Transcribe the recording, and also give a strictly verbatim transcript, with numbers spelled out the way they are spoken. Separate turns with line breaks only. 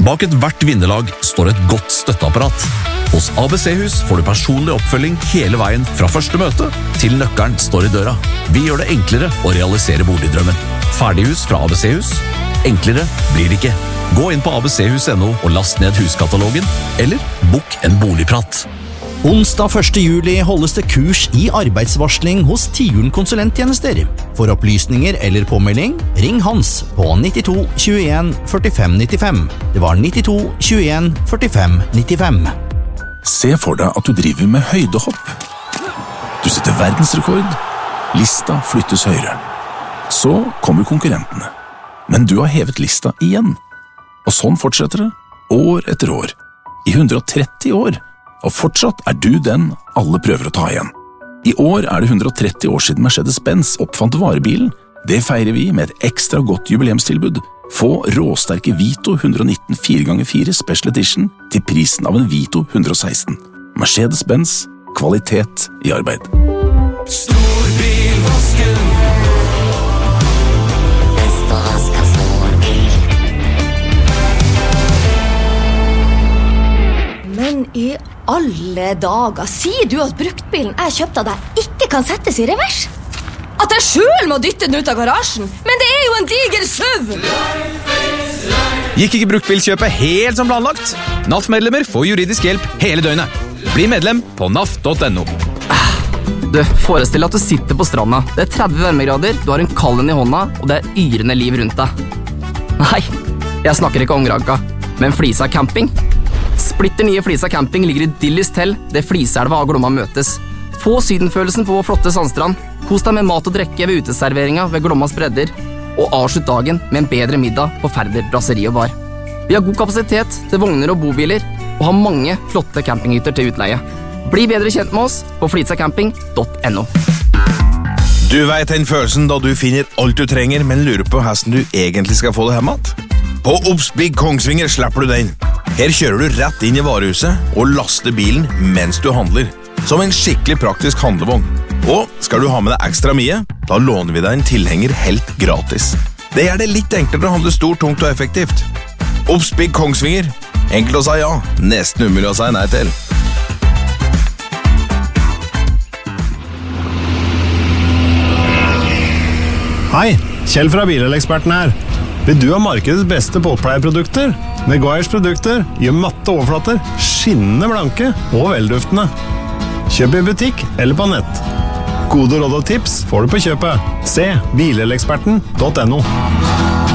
Bak et hvert vinnerlag står et godt støtteapparat. Hos A B C-hus får du personlig oppfølging hele veien fra første møte til nøkkelen står i døra. Vi gjør det enklere å realisere boligdrømmen. Ferdighus fra A B C-hus. Enklere blir det ikke. Gå inn på abchus punktum no og last ned huskatalogen, eller bok en boligprat.
Onsdag første juli holdes det kurs i arbeidsvarsling hos Tiuren konsulenttjenester. For opplysninger eller påmelding, ring Hans på nittito tjueen førtifem nittifem. Det var nittito tjueen førtifem nittifem.
Se for deg at du driver med høydehopp. Du setter verdensrekord. Lista flyttes høyere. Så kommer konkurrentene. Men du har hevet lista igjen. Og sånn fortsetter det, år etter år. I hundre og tretti år. Og fortsatt er du den alle prøver å ta igjen. I år er det hundre og tretti år siden Mercedes-Benz oppfant varebilen. Det feirer vi med et ekstra godt jubileumstilbud. Få råsterke Vito hundre og nitten fire ganger fire Special Edition til prisen av en Vito hundre og seksten. Mercedes-Benz, kvalitet i arbeid.
Storbilvasken.
Men i alle dager, sier du at bruktbilen jeg kjøpte av deg ikke kan settes i revers? At jeg selv må dytte den ut av garasjen? Men det er jo en diger SUV!
Gikk ikke bruktbilkjøpet helt som planlagt? N A F-medlemmer får juridisk hjelp hele døgnet. Bli medlem på N A F punktum no.
Du, forestill deg at du sitter på stranda. Det er tretti varmegrader, du har en kallen i hånda, og det er yrende liv rundt deg. Nei, jeg snakker ikke om Granka, men Flisa camping. Splitter nye Flisa camping ligger i Dillis Tell, det Fliselva og Glomma møtes. Få sydenfølelsen på vår flotte sandstrand. Kos deg med mat og drekke ved uteserveringa ved Glommas bredder. Og avslutt dagen med en bedre middag på Færder Brasseri og Bar. Vi har god kapasitet til vogner og bobiler, og har mange flotte campinghytter til utleie. Bli bedre kjent med oss på flitsacamping punktum no.
Du vet den følelsen da du finner alt du trenger, men lurer på hvordan du egentlig skal få det hjemme igjen? På Obsbygg Kongsvinger slipper du den. Her kjører du rett inn i varehuset og laster bilen mens du handler. Som en skikkelig praktisk handlevogn. Og skal du ha med deg ekstra mye, da låner vi deg en tilhenger helt gratis. Det gjør det litt enklere å handle stort, tungt og effektivt. Obsbygg Kongsvinger. Enkelt å si ja, nesten umulig å si nei til.
Hei, Kjell fra Bileleksperten her. Vil du ha markedets beste båtpleieprodukter? Meguiars produkter gjør matte overflater, skinnende blanke og velduftende. Kjøp i butikk eller på nett. Gode råd og tips får du på kjøpet. Se bileleksperten punktum no.